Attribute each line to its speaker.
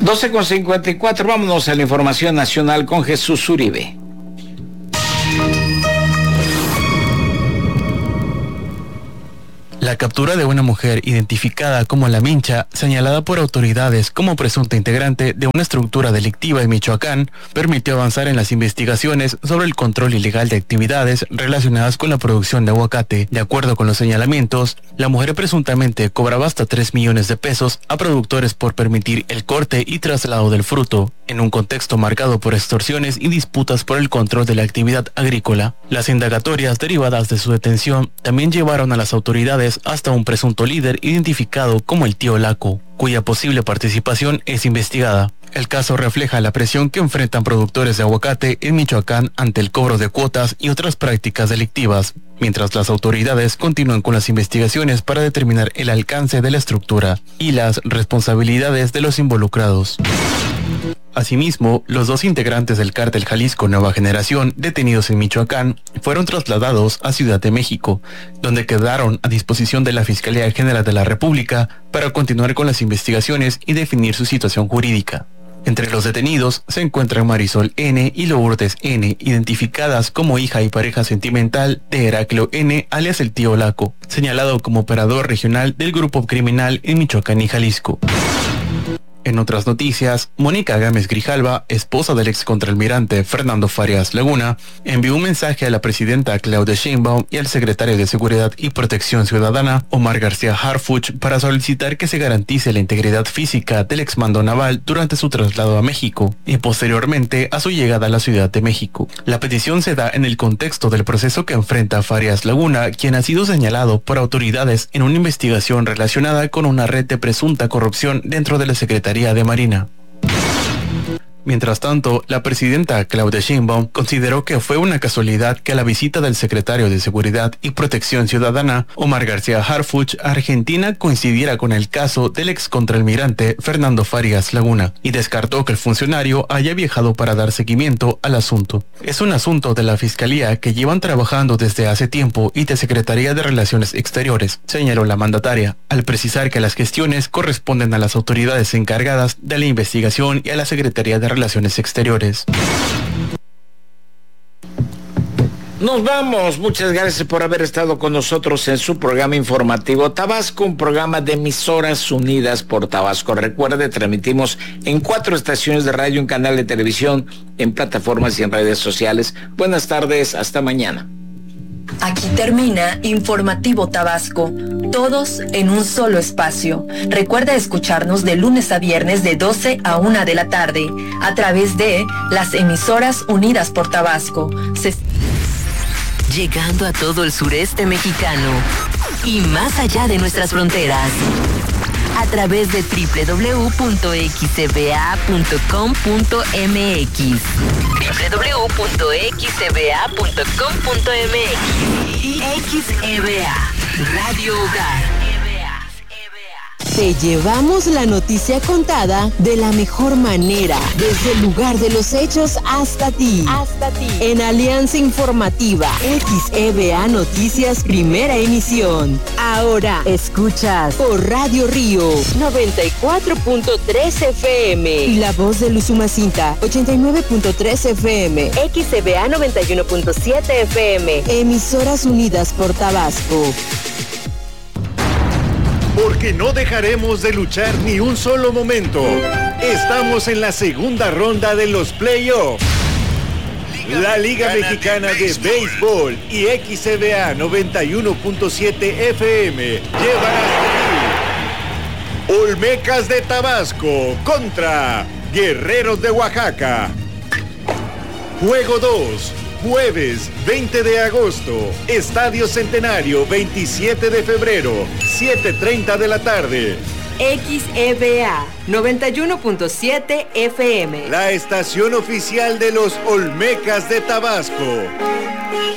Speaker 1: 12:54, vámonos a la información nacional con Jesús Uribe.
Speaker 2: La captura de una mujer identificada como La Mincha, señalada por autoridades como presunta integrante de una estructura delictiva en Michoacán, permitió avanzar en las investigaciones sobre el control ilegal de actividades relacionadas con la producción de aguacate. De acuerdo con los señalamientos, la mujer presuntamente cobraba hasta 3 millones de pesos a productores por permitir el corte y traslado del fruto, en un contexto marcado por extorsiones y disputas por el control de la actividad agrícola. Las indagatorias derivadas de su detención también llevaron a las autoridades hasta un presunto líder identificado como el Tío Laco, cuya posible participación es investigada. El caso refleja la presión que enfrentan productores de aguacate en Michoacán ante el cobro de cuotas y otras prácticas delictivas, mientras las autoridades continúan con las investigaciones para determinar el alcance de la estructura y las responsabilidades de los involucrados. Asimismo, los 2 integrantes del cártel Jalisco Nueva Generación detenidos en Michoacán fueron trasladados a Ciudad de México, donde quedaron a disposición de la Fiscalía General de la República para continuar con las investigaciones y definir su situación jurídica. Entre los detenidos se encuentran Marisol N. y Lourdes N., identificadas como hija y pareja sentimental de Heraclio N., alias el Tío Laco, señalado como operador regional del grupo criminal en Michoacán y Jalisco. En otras noticias, Mónica Gámez Grijalva, esposa del ex contraalmirante Fernando Farias Laguna, envió un mensaje a la presidenta Claudia Sheinbaum y al secretario de Seguridad y Protección Ciudadana, Omar García Harfuch, para solicitar que se garantice la integridad física del exmando naval durante su traslado a México y posteriormente a su llegada a la Ciudad de México. La petición se da en el contexto del proceso que enfrenta Farias Laguna, quien ha sido señalado por autoridades en una investigación relacionada con una red de presunta corrupción dentro de la Secretaría de Marina. Mientras tanto, la presidenta Claudia Sheinbaum consideró que fue una casualidad que a la visita del secretario de Seguridad y Protección Ciudadana, Omar García Harfuch, a Argentina coincidiera con el caso del ex contraalmirante Fernando Farias Laguna, y descartó que el funcionario haya viajado para dar seguimiento al asunto. Es un asunto de la Fiscalía que llevan trabajando desde hace tiempo y de Secretaría de Relaciones Exteriores, señaló la mandataria, al precisar que las gestiones corresponden a las autoridades encargadas de la investigación y a la Secretaría de Relaciones Exteriores.
Speaker 1: Nos vamos. Muchas gracias por haber estado con nosotros en su programa informativo Tabasco, un programa de Emisoras Unidas por Tabasco. Recuerde, transmitimos en 4 estaciones de radio, un canal de televisión, en plataformas y en redes sociales. Buenas tardes, hasta mañana.
Speaker 3: Aquí termina Informativo Tabasco, todos en un solo espacio. Recuerda escucharnos de lunes a viernes de 12 a 1 de la tarde, a través de las Emisoras Unidas por Tabasco. Llegando a todo el sureste mexicano y más allá de nuestras fronteras, a través de www.xcba.com.mx www.xcba.com.mx y XEBA Radio Hogar. Te llevamos la noticia contada de la mejor manera, desde el lugar de los hechos hasta ti. En Alianza Informativa, XEBA Noticias Primera Emisión. Ahora escuchas por Radio Río 94.3 FM y La Voz de Usumacinta 89.3 FM, XEBA 91.7 FM. Emisoras Unidas por Tabasco.
Speaker 4: Porque no dejaremos de luchar ni un solo momento. Estamos en la segunda ronda de los playoffs. La Liga Mexicana de Béisbol y XCBA 91.7 FM llevan hasta aquí Olmecas de Tabasco contra Guerreros de Oaxaca. Juego 2. Jueves 20 de agosto, Estadio Centenario, 27 de febrero, 7:30 de la tarde.
Speaker 3: XEBA 91.7 FM.
Speaker 4: La estación oficial de los Olmecas de Tabasco.